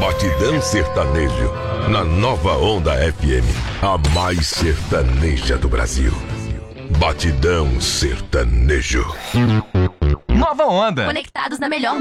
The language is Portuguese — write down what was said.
Batidão Sertanejo, na Nova Onda FM, a mais sertaneja do Brasil. Batidão Sertanejo. Nova Onda. Conectados na melhor